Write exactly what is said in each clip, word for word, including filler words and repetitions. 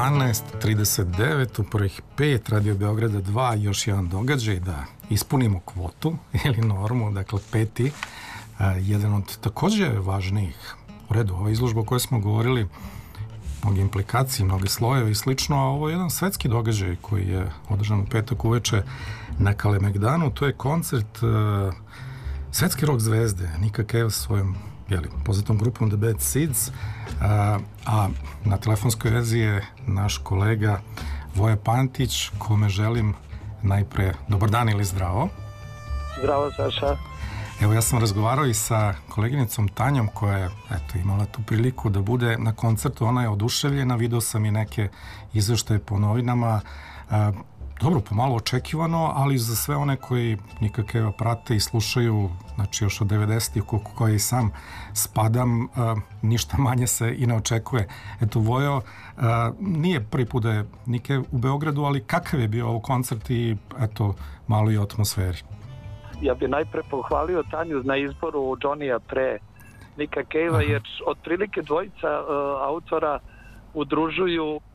jedanaest trideset devet, u prvih pet Radio Beograda dva, još jedan događaj da ispunimo kvotu ili normu, dakle peti, jedan od takođe važnijih. U redu, ova izložba o kojoj smo govorili, mnogi implikacije, mnogi slojevi i slično, a ovo je jedan svetski događaj koji je održan u petak uveče na Kalemegdanu. To je koncert uh, svetske rock zvezde Nika Cave sa svojom jeli, poznatom grupom The Bad Seeds, a, a na telefonskoj vezi je naš kolega Voja Pantić, kome želim najpre dobar dan ili zdravo. Zdravo, Saša. Evo, ja sam razgovarao i sa koleginicom Tanjom koja je eto, imala tu priliku da bude na koncertu. Ona je oduševljena, video sam i neke izveštaje po novinama. A, dobro, pomalo očekivano, ali za sve one koji Nika prate i slušaju, znači još od devedesetih u koji sam spadam, a, ništa manje se i ne očekuje. Eto, Vojo, a, nije prvi put da je Nika u Beogradu, ali kakav je bio ovo koncert i eto, malo i o atmosferi? Ja bih najpre pohvalio Tanju na izboru Johnny-a pre Nika Cavea, jer otprilike dvojica uh, autora udružuju uh,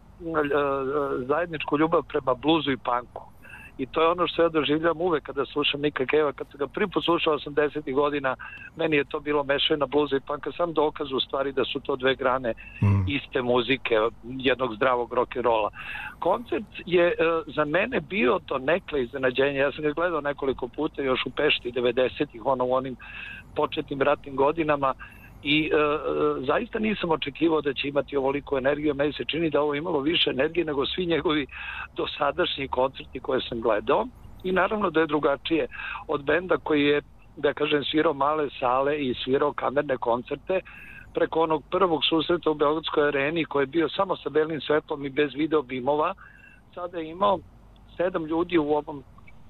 zajedničku ljubav prema bluzu i punku. I to je ono što ja doživljam uvek kada slušam Nika Cavea. Kad sam ga prvi put slušao osamdesetih godina, meni je to bilo mešavina bluza i punka, sam dokaz u stvari da su to dve grane mm. iste muzike, jednog zdravog rock'n'rolla. Koncert je uh, za mene bio to nekle iznenađenje. Ja sam ga gledao nekoliko puta još u Pešti devedesetih, ono u onim početnim ratnim godinama, i e, zaista nisam očekivao da će imati ovoliko energiju. Meni se čini da ovo imalo više energije nego svi njegovi dosadašnji koncerti koje sam gledao, i naravno da je drugačije od benda koji je, da kažem, svirao male sale i svirao kamerne koncerte, preko onog prvog susreta u Beogradskoj areni koji je bio samo sa belim svetlom i bez video bimova. Sada je imao sedam ljudi u ovom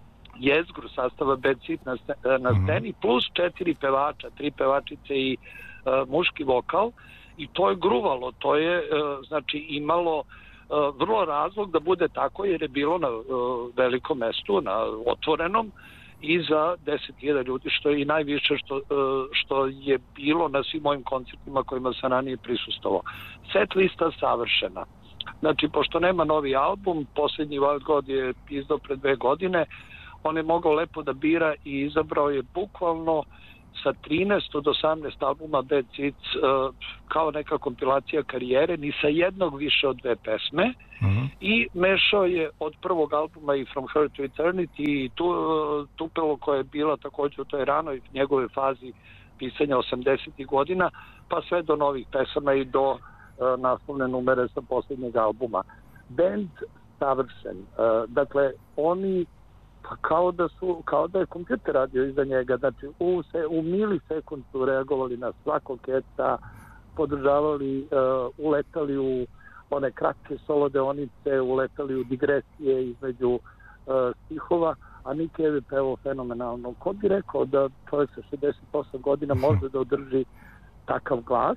jezgru sastava Bad Seed na, na sceni, plus četiri pevača, tri pevačice i uh, muški vokal, i to je gruvalo, to je uh, znači imalo uh, vrlo razlog da bude tako, jer je bilo na uh, velikom mestu, na otvorenom, i za deset hiljada ljudi, što je i najviše što, uh, što je bilo na svim mojim koncertima kojima sam ranije prisustvovao. Set lista savršena. Znači, pošto nema novi album, posljednji Wild God je izdao pre dve godine, on je mogao lepo da bira i izabrao je bukvalno sa trinaest od osamnaest albuma Bad Seeds uh, kao neka kompilacija karijere, ni sa jednog više od dve pesme, uh-huh. i mešao je od prvog albuma i From Her to Eternity i tu, uh, Tupelo, koja je bila također u toj ranoj njegove fazi pisanja osamdesetih godina, pa sve do novih pesama i do uh, naslovne numere sa posljednjeg albuma. Band savršen. Uh, dakle, oni pa kao da su, kao da je kompjuter radio iza njega, znači u, se, u milisekund su reagovali na svakog keca, podržavali, uh, uletali u one kratke solo deonice, uletali u digresije između uh, stihova, a Nika je pevao fenomenalno. Ko bi rekao da čovjek sa šezdeset osam godina može da održi takav glas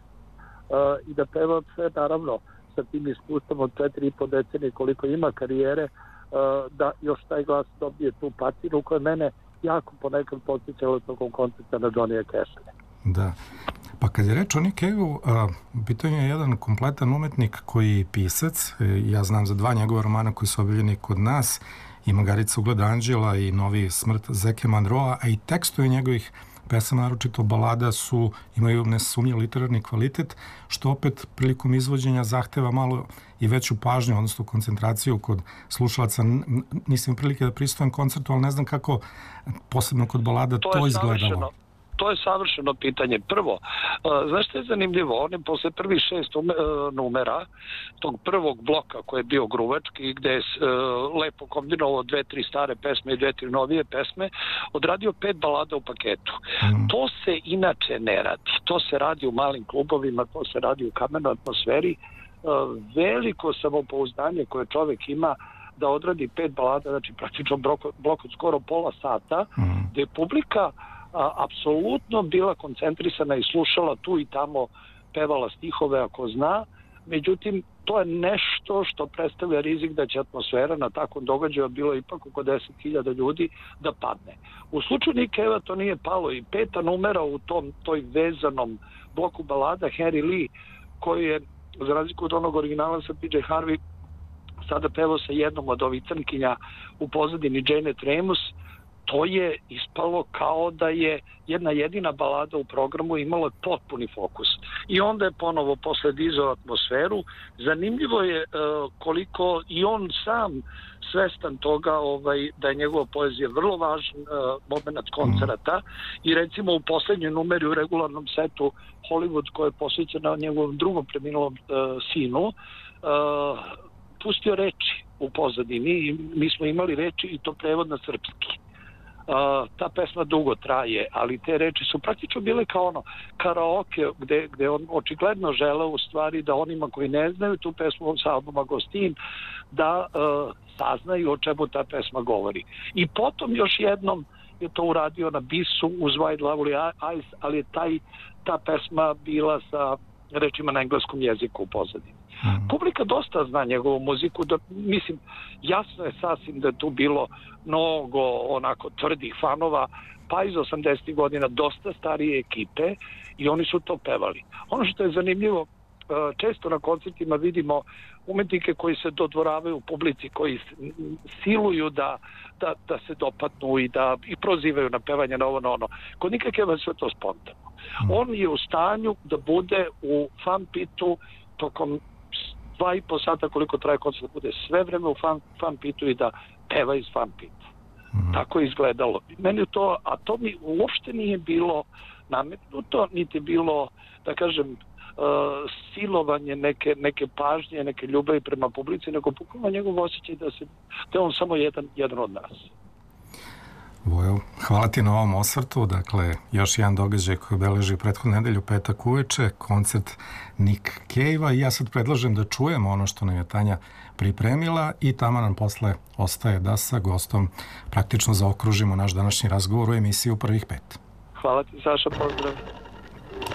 uh, i da peva sve, naravno, sa tim iskustvom od četiri i po decenije koliko ima karijere, da još taj glas dobije tu patinu koja mene jako ponekad podsjećala tokom koncerta na Johnny Casha. Da. Pa kad je reč o Nick Caveu, bitan je jedan kompletan umetnik koji je pisac. Ja znam za dva njegova romana koji su objavljeni kod nas, i Magarica ugleda anđela i Novi smrt Zeke Manroa, a i tekstovi njegovih pesama, naročito balada, su, imaju nesumnjiv literarni kvalitet, što opet prilikom izvođenja zahteva malo i veću pažnju, odnosno koncentraciju kod slušalaca. Nisam prilike da pristujem koncertu, ali ne znam kako posebno kod balada to, to izgledalo. Savršeno. To je savršeno pitanje. Prvo, uh, znaš što je zanimljivo? On je posle prvih šest ume, uh, numera tog prvog bloka koji je bio gruvački, gde je uh, lepo kombinovao dve, tri stare pesme i dve, tri novije pesme, odradio pet balada u paketu. Mm. To se inače ne radi. To se radi u malim klubovima, to se radi u kamernoj atmosferi. Uh, veliko samopouzdanje koje čovjek ima da odradi pet balada, znači praktično blok, blok od skoro pola sata, mm. gde je publika a, apsolutno bila koncentrisana i slušala tu i tamo, pevala stihove ako zna. Međutim, to je nešto što predstavlja rizik da će atmosfera na takvom događaju, bilo ipak oko deset hiljada ljudi, da padne. U slučaju Nika to nije palo, i peta numera u tom toj vezanom bloku balada, Harry Lee, koji je, za razliku od onog originala sa P J Harvey, sada pevao sa jednom od ovih crnkinja u pozadini, Janet Remus, to je ispalo kao da je jedna jedina balada u programu imala potpuni fokus. I onda je ponovo posle dizao atmosferu. Zanimljivo je uh, koliko i on sam svestan toga ovaj, da je njegova poezija vrlo važan uh, moment koncerata i recimo u poslednjoj numeri u regularnom setu Hollywood koji je posvećen na njegovom drugom preminulom uh, sinu uh, pustio reči u pozadini i mi smo imali reči i to prevod na srpski. Uh, ta pesma dugo traje, ali te reči su praktično bile kao ono karaoke gde, gde on očigledno želeo u stvari da onima koji ne znaju tu pesmu sa albuma Gostin da uh, saznaju o čemu ta pesma govori. I potom još jednom je to uradio na bisu uz White Lovely Eyes, ali je taj, ta pesma bila sa rečima na engleskom jeziku u pozadini. Mm. Publika dosta zna njegovu muziku, da, mislim, jasno je sasvim da je tu bilo mnogo onako tvrdih fanova, pa iz osamdesetih godina dosta starije ekipe i oni su to pevali. Ono što je zanimljivo, često na koncertima vidimo umetnike koji se dodvoravaju u publici, koji siluju da, da, da se dopadnu i da i prozivaju na pevanje na ovo na ono. Kod Nika Cavea sve to spontano. Mm. On je u stanju da bude u fan pitu tokom dva i po sata koliko traje koncert, da bude sve vreme u fan, fan pitu i da peva iz fan pita. Mm. Tako je izgledalo. Meni to, a to mi uopšte nije bilo nametnuto, niti bilo, da kažem, uh, silovanje neke, neke pažnje, neke ljubavi prema publici, nego bukvalno njegov osjećaj da, se, da je on samo jedan, jedan od nas. Vojo, hvala ti na ovom osvrtu. Dakle, još jedan događaj koji obeleži prethodnu nedelju, petak uveče, koncert Nick Cavea i ja sad predlažem da čujemo ono što nam je Tanja pripremila i tamo nam posle ostaje da sa gostom praktično zaokružimo naš današnji razgovor u emisiju Prvih pet. Hvala ti, Saša, pozdrav.